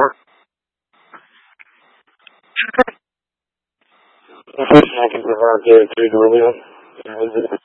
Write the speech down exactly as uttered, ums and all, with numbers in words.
more? Information I can provide there to Julio.